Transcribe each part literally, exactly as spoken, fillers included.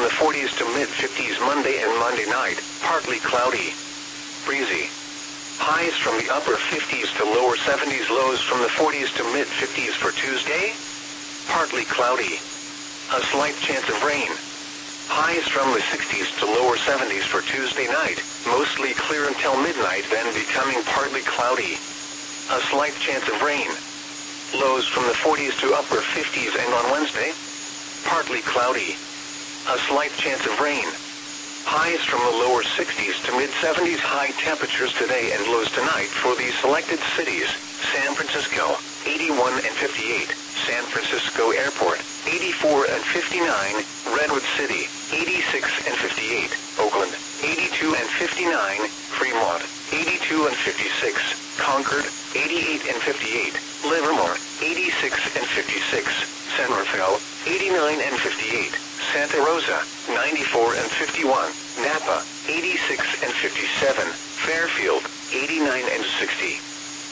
from the forties to mid-fifties Monday and Monday night, partly cloudy. Breezy. Highs from the upper fifties to lower seventies, lows from the forties to mid-fifties for Tuesday. Partly cloudy. A slight chance of rain. Highs from the sixties to lower seventies for Tuesday night, mostly clear until midnight, then becoming partly cloudy. A slight chance of rain. Lows from the forties to upper fifties, and on Wednesday, partly cloudy. A slight chance of rain. Highs from the lower sixties to mid-seventies, high temperatures today and lows tonight for the selected cities: San Francisco, eighty-one and fifty-eight, San Francisco Airport, eighty-four and fifty-nine, Redwood City, eighty-six and fifty-eight, Oakland, eighty-two and fifty-nine, Fremont, eighty-two and fifty-six, Concord, eighty-eight and fifty-eight, Livermore, eighty-six and fifty-six, San Rafael, eighty-nine and fifty-eight, Santa Rosa, ninety-four and fifty-one, Napa, eighty-six and fifty-seven, Fairfield, eighty-nine and sixty.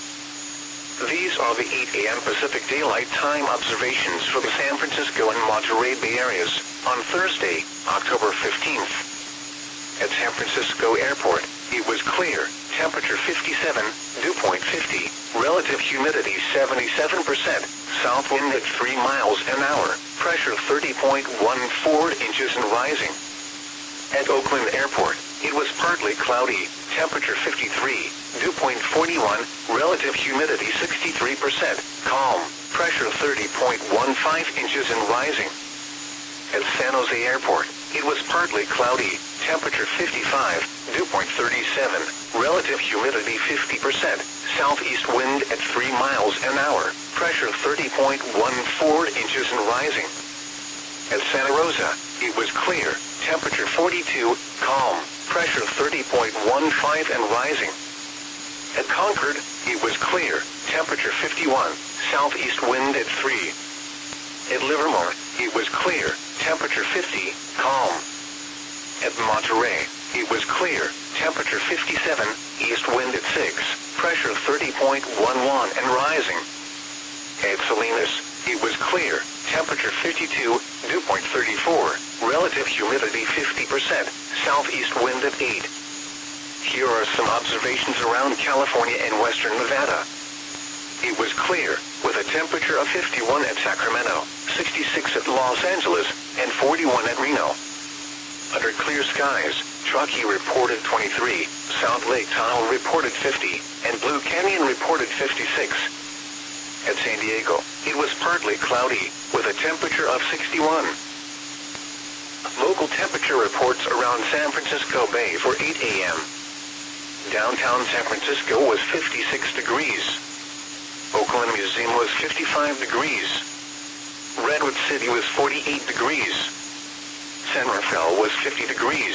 These are the eight a m Pacific Daylight Time observations for the San Francisco and Monterey Bay areas on Thursday, October fifteenth. At San Francisco Airport, it was clear, temperature fifty-seven, dew point fifty, relative humidity seventy-seven percent, south wind at three miles an hour, pressure thirty point one four inches and rising. At Oakland Airport, it was partly cloudy, temperature fifty-three, dew point forty-one, relative humidity sixty-three percent, calm, pressure thirty point one five inches and rising. At San Jose Airport, it was partly cloudy, temperature fifty-five, dew point thirty-seven, relative humidity fifty percent, southeast wind at three miles an hour, pressure thirty point one four inches and rising. At Santa Rosa, it was clear, temperature forty-two, calm, pressure thirty point one five and rising. At Concord, it was clear, temperature fifty-one, southeast wind at three. At Livermore, it was clear, temperature fifty, calm. At Monterey, it was clear, temperature fifty-seven, east wind at six, pressure thirty point one one and rising. At Salinas, it was clear, temperature fifty-two, dew point thirty-four, relative humidity fifty percent, southeast wind at eight. Here are some observations around California and western Nevada. It was clear, with a temperature of fifty-one at Sacramento, sixty-six at Los Angeles, and forty-one at Reno. Under clear skies, Truckee reported twenty-three, South Lake Tahoe reported fifty, and Blue Canyon reported fifty-six. At San Diego, it was partly cloudy, with a temperature of sixty-one. Local temperature reports around San Francisco Bay for eight a m Downtown San Francisco was fifty-six degrees. Oakland Museum was fifty-five degrees. Redwood City was forty-eight degrees. San Rafael was fifty degrees.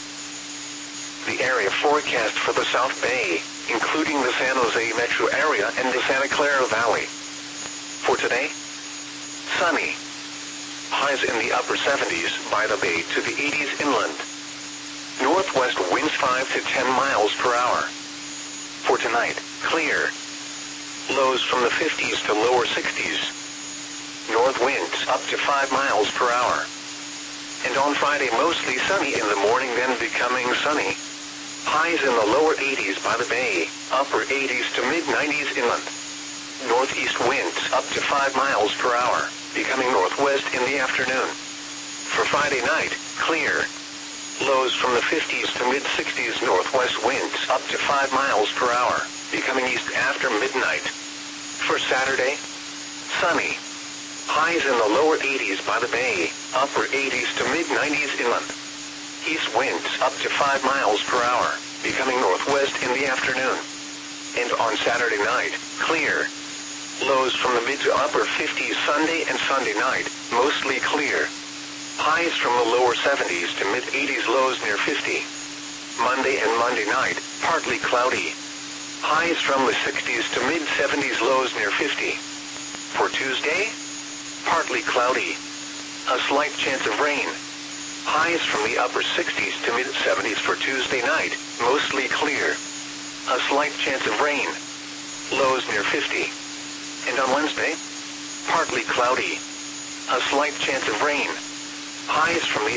The area forecast for the South Bay, including the San Jose metro area and the Santa Clara Valley. For today, sunny. Highs in the upper seventies by the bay to the eighties inland. Northwest winds five to ten miles per hour. For tonight, clear. Lows from the fifties to lower sixties. North winds up to five miles per hour. And on Friday, mostly sunny in the morning, then becoming sunny. Highs in the lower eighties by the bay, upper eighties to mid-nineties inland. Northeast winds up to five miles per hour, becoming northwest in the afternoon. For Friday night, clear. Lows from the fifties to mid-sixties, northwest winds up to five miles per hour, becoming east after midnight. For Saturday, sunny. Highs in the lower eighties by the bay, upper eighties to mid-nineties inland. East winds up to five miles per hour, becoming northwest in the afternoon. And on Saturday night, clear. Lows from the mid to upper fifties Sunday and Sunday night, mostly clear. Highs from the lower seventies to mid-eighties, lows near fifty. Monday and Monday night, partly cloudy. Highs from the sixties to mid-seventies, lows near fifty. For Tuesday, partly cloudy. A slight chance of rain. Highs from the upper sixties to mid-seventies for Tuesday night, mostly clear. A slight chance of rain. Lows near fifty. And on Wednesday, partly cloudy. A slight chance of rain. Highs from the